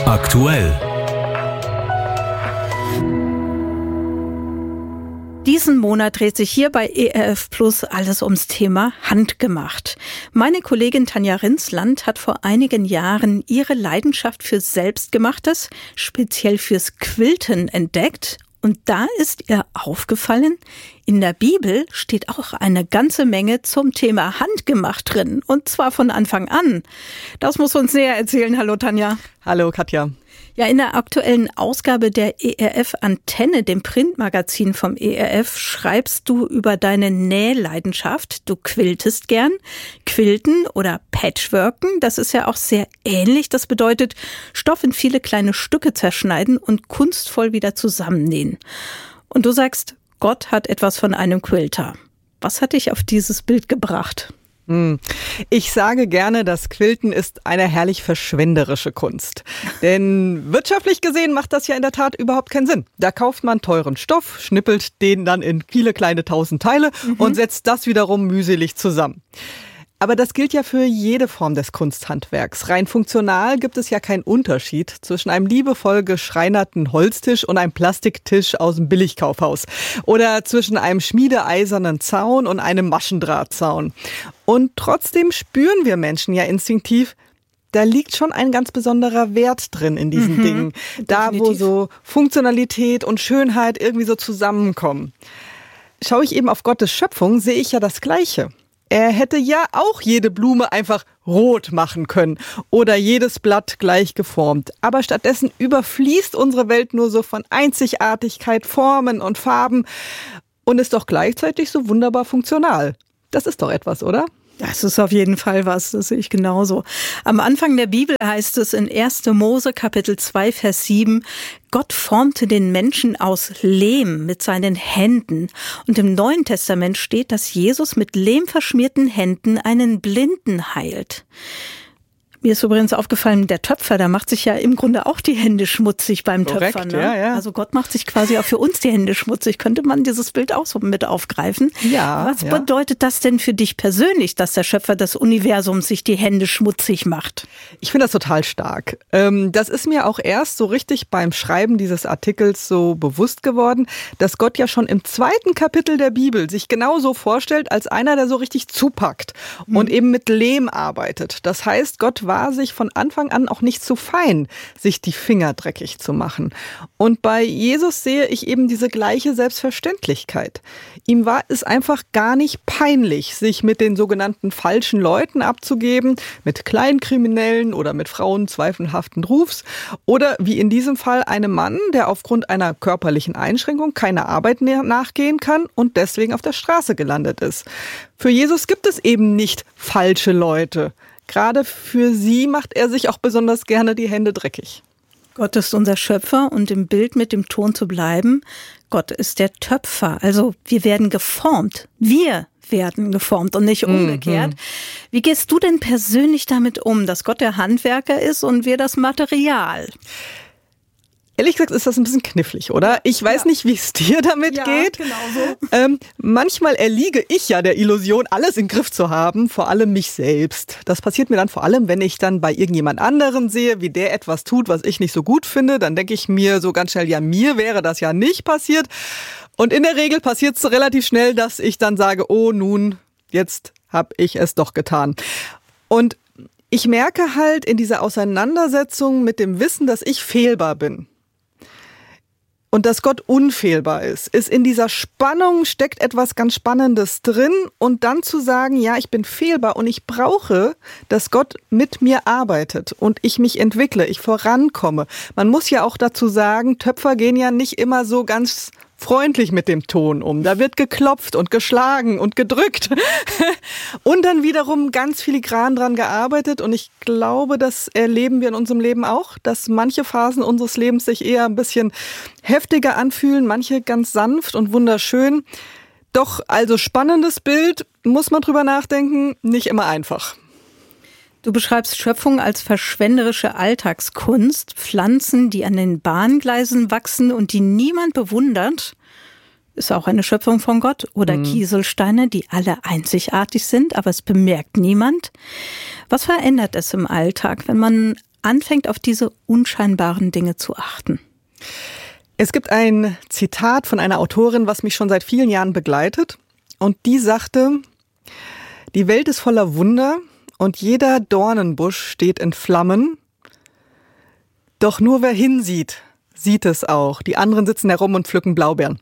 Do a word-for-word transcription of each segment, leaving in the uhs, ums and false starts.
Aktuell. Diesen Monat dreht sich hier bei E R F Plus alles ums Thema Handgemacht. Meine Kollegin Tanja Rinsland hat vor einigen Jahren ihre Leidenschaft für Selbstgemachtes, speziell fürs Quilten, entdeckt. Und da ist ihr aufgefallen, in der Bibel steht auch eine ganze Menge zum Thema Handgemacht drin. Und zwar von Anfang an. Das muss uns näher erzählen. Hallo Tanja. Hallo Katja. Ja, in der aktuellen Ausgabe der E R F Antenne, dem Printmagazin vom E R F, schreibst du über deine Nähleidenschaft. Du quiltest gern. Quilten oder Patchworken, das ist ja auch sehr ähnlich. Das bedeutet, Stoff in viele kleine Stücke zerschneiden und kunstvoll wieder zusammennähen. Und du sagst, Gott hat etwas von einem Quilter. Was hat dich auf dieses Bild gebracht? Ich sage gerne, das Quilten ist eine herrlich verschwenderische Kunst. Denn wirtschaftlich gesehen macht das ja in der Tat überhaupt keinen Sinn. Da kauft man teuren Stoff, schnippelt den dann in viele kleine tausend Teile mhm. und setzt das wiederum mühselig zusammen. Aber das gilt ja für jede Form des Kunsthandwerks. Rein funktional gibt es ja keinen Unterschied zwischen einem liebevoll geschreinerten Holztisch und einem Plastiktisch aus dem Billigkaufhaus. Oder zwischen einem schmiedeeisernen Zaun und einem Maschendrahtzaun. Und trotzdem spüren wir Menschen ja instinktiv, da liegt schon ein ganz besonderer Wert drin in diesen mhm, Dingen. Da, definitiv. Wo so Funktionalität und Schönheit irgendwie so zusammenkommen. Schaue ich eben auf Gottes Schöpfung, sehe ich ja das Gleiche. Er hätte ja auch jede Blume einfach rot machen können oder jedes Blatt gleich geformt. Aber stattdessen überfließt unsere Welt nur so von Einzigartigkeit, Formen und Farben und ist doch gleichzeitig so wunderbar funktional. Das ist doch etwas, oder? Das ist auf jeden Fall was, das sehe ich genauso. Am Anfang der Bibel heißt es in erster Mose Kapitel zwei, Vers sieben, Gott formte den Menschen aus Lehm mit seinen Händen. Und im Neuen Testament steht, dass Jesus mit lehmverschmierten Händen einen Blinden heilt. Mir ist übrigens aufgefallen, der Töpfer, der macht sich ja im Grunde auch die Hände schmutzig beim Korrekt, Töpfern. Ne? Ja, ja. Also Gott macht sich quasi auch für uns die Hände schmutzig. Könnte man dieses Bild auch so mit aufgreifen? Ja. Was ja. bedeutet das denn für dich persönlich, dass der Schöpfer des Universums sich die Hände schmutzig macht? Ich finde das total stark. Das ist mir auch erst so richtig beim Schreiben dieses Artikels so bewusst geworden, dass Gott ja schon im zweiten Kapitel der Bibel sich genauso vorstellt als einer, der so richtig zupackt mhm. und eben mit Lehm arbeitet. Das heißt, Gott war war sich von Anfang an auch nicht zu fein, sich die Finger dreckig zu machen. Und bei Jesus sehe ich eben diese gleiche Selbstverständlichkeit. Ihm war es einfach gar nicht peinlich, sich mit den sogenannten falschen Leuten abzugeben, mit Kleinkriminellen oder mit Frauen zweifelhaften Rufs oder wie in diesem Fall einem Mann, der aufgrund einer körperlichen Einschränkung keiner Arbeit nachgehen kann und deswegen auf der Straße gelandet ist. Für Jesus gibt es eben nicht falsche Leute. Gerade für sie macht er sich auch besonders gerne die Hände dreckig. Gott ist unser Schöpfer und im Bild mit dem Ton zu bleiben, Gott ist der Töpfer. Also wir werden geformt. Wir werden geformt und nicht umgekehrt. Mhm. Wie gehst du denn persönlich damit um, dass Gott der Handwerker ist und wir das Material? Ehrlich gesagt ist das ein bisschen knifflig, oder? Ich weiß ja. nicht, wie es dir damit ja, geht. Genau so. Ähm, manchmal erliege ich ja der Illusion, alles im Griff zu haben, vor allem mich selbst. Das passiert mir dann vor allem, wenn ich dann bei irgendjemand anderen sehe, wie der etwas tut, was ich nicht so gut finde. Dann denke ich mir so ganz schnell, ja, mir wäre das ja nicht passiert. Und in der Regel passiert es relativ schnell, dass ich dann sage, oh nun, jetzt habe ich es doch getan. Und ich merke halt in dieser Auseinandersetzung mit dem Wissen, dass ich fehlbar bin. Und dass Gott unfehlbar ist, ist in dieser Spannung steckt etwas ganz Spannendes drin und dann zu sagen, ja, ich bin fehlbar und ich brauche, dass Gott mit mir arbeitet und ich mich entwickle, ich vorankomme. Man muss ja auch dazu sagen, Töpfer gehen ja nicht immer so ganz freundlich mit dem Ton um. Da wird geklopft und geschlagen und gedrückt und dann wiederum ganz filigran dran gearbeitet und ich glaube, das erleben wir in unserem Leben auch, dass manche Phasen unseres Lebens sich eher ein bisschen heftiger anfühlen, manche ganz sanft und wunderschön. Doch also spannendes Bild, muss man drüber nachdenken, nicht immer einfach. Du beschreibst Schöpfung als verschwenderische Alltagskunst, Pflanzen, die an den Bahngleisen wachsen und die niemand bewundert. Ist auch eine Schöpfung von Gott. Oder mhm. Kieselsteine, die alle einzigartig sind, aber es bemerkt niemand. Was verändert es im Alltag, wenn man anfängt, auf diese unscheinbaren Dinge zu achten? Es gibt ein Zitat von einer Autorin, was mich schon seit vielen Jahren begleitet. Und die sagte, die Welt ist voller Wunder und jeder Dornenbusch steht in Flammen. Doch nur wer hinsieht, sieht es auch. Die anderen sitzen herum und pflücken Blaubeeren.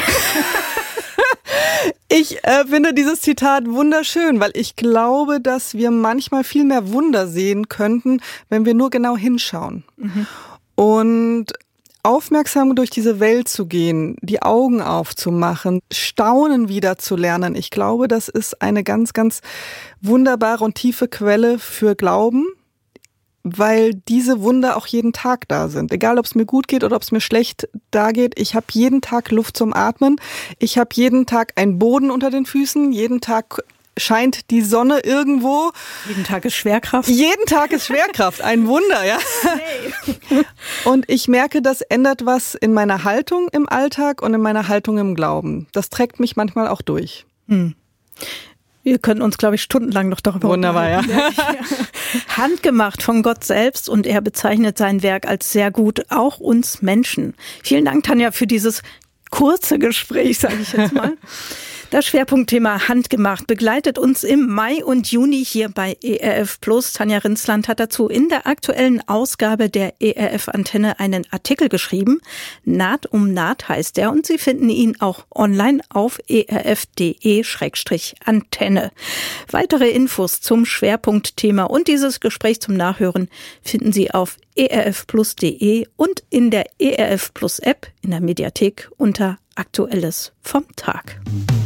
Ich äh, finde dieses Zitat wunderschön, weil ich glaube, dass wir manchmal viel mehr Wunder sehen könnten, wenn wir nur genau hinschauen. Mhm. Und aufmerksam durch diese Welt zu gehen, die Augen aufzumachen, Staunen wieder zu lernen. Ich glaube, das ist eine ganz, ganz wunderbare und tiefe Quelle für Glauben, weil diese Wunder auch jeden Tag da sind. Egal, ob es mir gut geht oder ob es mir schlecht da geht. Ich habe jeden Tag Luft zum Atmen. Ich habe jeden Tag einen Boden unter den Füßen. Jeden Tag scheint die Sonne irgendwo. Jeden Tag ist Schwerkraft. Jeden Tag ist Schwerkraft. Ein Wunder, ja. Hey. Und ich merke, das ändert was in meiner Haltung im Alltag und in meiner Haltung im Glauben. Das trägt mich manchmal auch durch. Hm. Wir können uns, glaube ich, stundenlang noch darüber Wunderbar, ja. Handgemacht von Gott selbst und er bezeichnet sein Werk als sehr gut, auch uns Menschen. Vielen Dank, Tanja, für dieses kurze Gespräch, sage ich jetzt mal. Das Schwerpunktthema Handgemacht begleitet uns im Mai und Juni hier bei E R F Plus. Tanja Rinzland hat dazu in der aktuellen Ausgabe der E R F-Antenne einen Artikel geschrieben. Naht um Naht heißt er und Sie finden ihn auch online auf erf punkt de Schrägstrich Antenne. Weitere Infos zum Schwerpunktthema und dieses Gespräch zum Nachhören finden Sie auf erf plus punkt de und in der E R F Plus App in der Mediathek unter Aktuelles vom Tag.